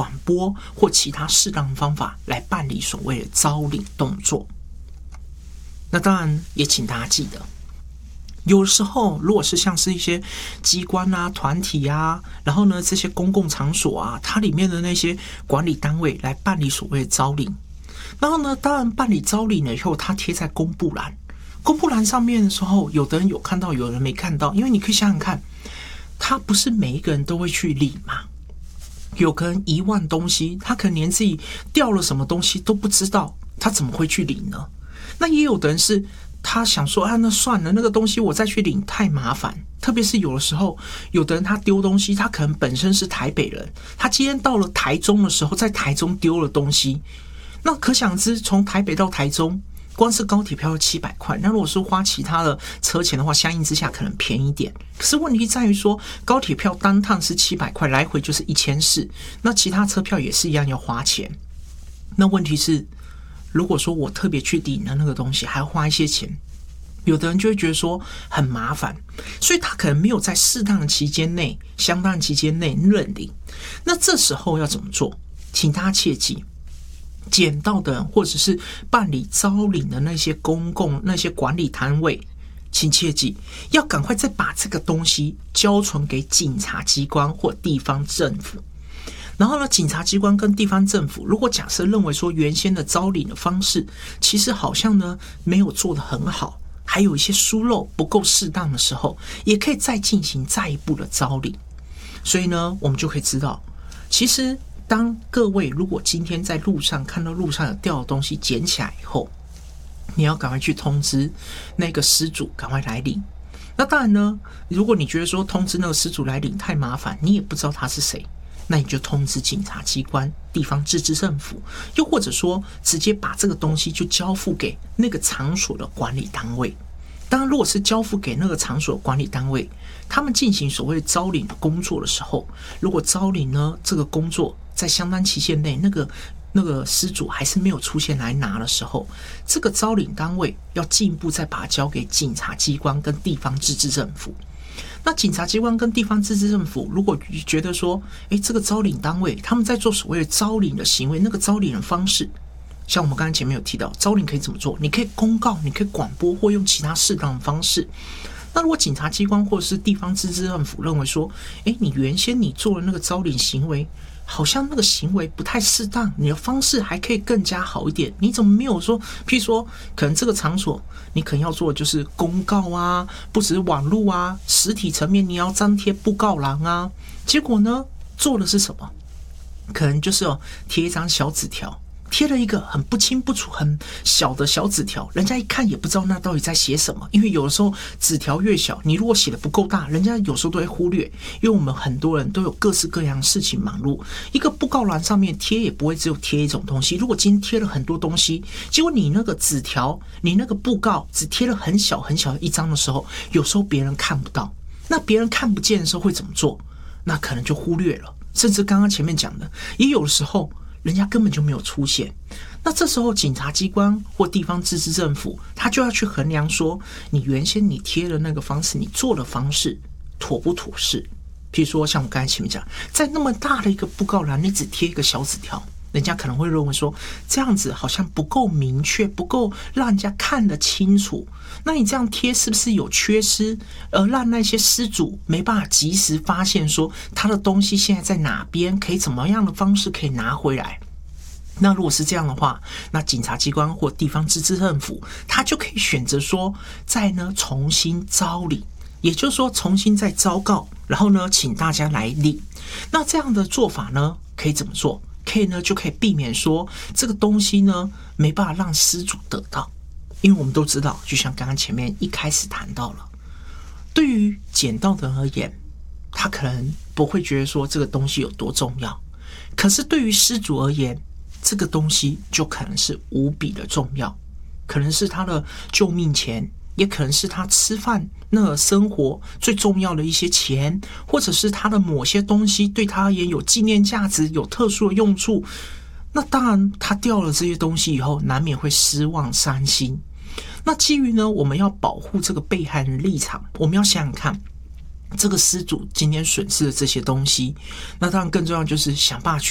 广播或其他适当的方法来办理所谓的招领动作。那当然也请大家记得，有的时候如果是像是一些机关啊、团体啊，然后呢这些公共场所啊，它里面的那些管理单位来办理所谓的招领，然后呢当然办理招领了以后，它贴在公布栏，公布栏上面的时候，有的人有看到，有人没看到，因为你可以想想看，他不是每一个人都会去领嘛。有个人遗忘东西，他可能连自己掉了什么东西都不知道，他怎么会去领呢？那也有的人是他想说那算了，那个东西我再去领太麻烦。特别是有的时候，有的人他丢东西，他可能本身是台北人，他今天到了台中的时候，在台中丢了东西，那可想而知，从台北到台中，光是高铁票要700块，那如果是花其他的车钱的话，相应之下可能便宜点。可是问题在于说，高铁票单趟是700块，来回就是1400，那其他车票也是一样要花钱。那问题是，如果说我特别去领的那个东西还要花一些钱，有的人就会觉得说很麻烦，所以他可能没有在适当的期间内、相当的期间内认领。那这时候要怎么做？请大家切记，捡到的人或者是办理招领的那些公共那些管理单位，请切记要赶快再把这个东西交存给警察机关或地方政府。然后呢，警察机关跟地方政府如果假设认为说原先的招领的方式其实好像呢没有做得很好，还有一些疏漏不够适当的时候，也可以再进行再一步的招领。所以呢，我们就可以知道，其实当各位如果今天在路上看到路上有掉的东西捡起来以后，你要赶快去通知那个失主赶快来领。那当然呢，如果你觉得说通知那个失主来领太麻烦，你也不知道他是谁，那你就通知警察机关、地方自治政府，又或者说直接把这个东西就交付给那个场所的管理单位。当然，如果是交付给那个场所的管理单位，他们进行所谓招领的工作的时候，如果招领呢这个工作在相当期限内，那个失主还是没有出现来拿的时候，这个招领单位要进一步再把它交给警察机关跟地方自治政府。那警察机关跟地方自治政府如果觉得说这个招领单位他们在做所谓的招领的行为，那个招领的方式，像我们刚才前面有提到，招领可以怎么做？你可以公告，你可以广播，或用其他适当的方式。那如果警察机关或者是地方自治政府认为说你原先你做的那个招领行为好像那个行为不太适当，你的方式还可以更加好一点，你怎么没有说，譬如说可能这个场所你可能要做的就是公告啊，不只是网络啊，实体层面你要张贴布告栏啊，结果呢做的是什么？可能就是贴一张小纸条，贴了一个很不清不楚很小的小纸条，人家一看也不知道那到底在写什么。因为有的时候纸条越小，你如果写的不够大，人家有时候都会忽略，因为我们很多人都有各式各样的事情忙碌，一个布告栏上面贴也不会只有贴一种东西，如果今天贴了很多东西，结果你那个纸条你那个布告只贴了很小很小的一张的时候，有时候别人看不到，那别人看不见的时候会怎么做？那可能就忽略了，甚至刚刚前面讲的，也有的时候人家根本就没有出现。那这时候警察机关或地方自治政府，他就要去衡量说，你原先你贴的那个方式，你做的方式妥不妥适。譬如说像我刚才前面讲，在那么大的一个布告栏，你只贴一个小纸条，人家可能会认为说这样子好像不够明确，不够让人家看得清楚。那你这样贴是不是有缺失，而让那些失主没办法及时发现说他的东西现在在哪边，可以怎么样的方式可以拿回来？那如果是这样的话，那警察机关或地方自治政府，他就可以选择说再呢重新招领，也就是说重新再昭告，然后呢请大家来领。那这样的做法呢可以怎么做？可以呢就可以避免说这个东西呢没办法让失主得到。因为我们都知道，就像刚刚前面一开始谈到了，对于捡到的人而言，他可能不会觉得说这个东西有多重要，可是对于失主而言，这个东西就可能是无比的重要，可能是他的救命钱，也可能是他吃饭那个生活最重要的一些钱，或者是他的某些东西对他而言有纪念价值，有特殊的用处。那当然他掉了这些东西以后，难免会失望伤心。那基于呢我们要保护这个被害人立场，我们要想想看这个失主今天损失的这些东西，那当然更重要就是想办法去